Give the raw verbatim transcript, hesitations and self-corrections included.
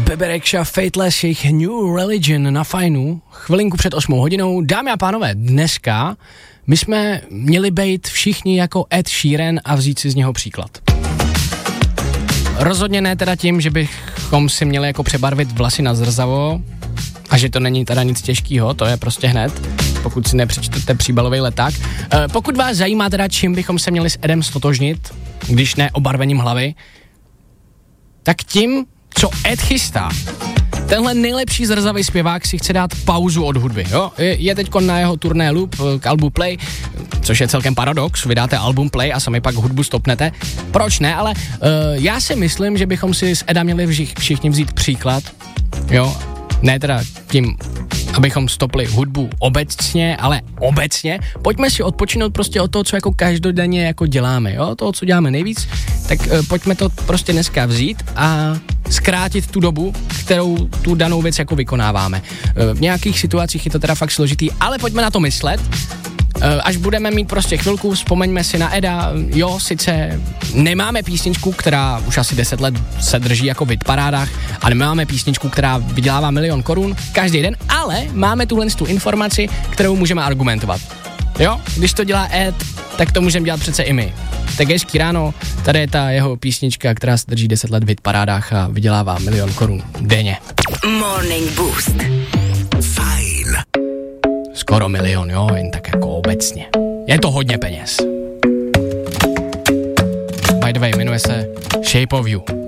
Bebe Rexha, Fateless, jejich New Religion na Fajnu, chvilinku před osmou hodinou. Dámy a pánové, dneska my jsme měli být všichni jako Ed Sheeran a vzít si z něho příklad. Rozhodně ne teda tím, že bychom si měli jako přebarvit vlasy na zrzavo a že to není teda nic těžkýho, to je prostě hned, pokud si nepřečtete příbalový leták. E, pokud vás zajímá teda, čím bychom se měli s Edem stotožnit, když ne obarvením hlavy, tak tím, co Ed chystá. Tenhle nejlepší zrzavý zpěvák si chce dát pauzu od hudby, jo? Je, je teďko na jeho turné Loop k albu Play, což je celkem paradox, vydáte album Play a sami pak hudbu stopnete. Proč ne, ale uh, já si myslím, že bychom si s Eda měli vžich, všichni vzít příklad, jo? Ne teda tím, abychom stopli hudbu obecně, ale obecně. Pojďme si odpočinout prostě od toho, co jako každodenně jako děláme, jo? Toho, co děláme nejvíc, tak uh, pojďme to prostě dneska vzít a zkrátit tu dobu, kterou tu danou věc jako vykonáváme. Uh, v nějakých situacích je to teda fakt složitý, ale pojďme na to myslet. Až budeme mít prostě chvilku, vzpomeňme si na Eda, jo, sice nemáme písničku, která už asi deset let se drží jako v hitparádách a nemáme písničku, která vydělává milion korun každý den, ale máme tuhle tu informaci, kterou můžeme argumentovat. Jo, když to dělá Ed, tak to můžeme dělat přece i my. Tak hezký ráno, tady je ta jeho písnička, která se drží deset let v hitparádách a vydělává milion korun denně. Morning Boost. Fajn. Skoro milion, jo, jen tak jako obecně. Je to hodně peněz. By the way, jmenuje se Shape of You.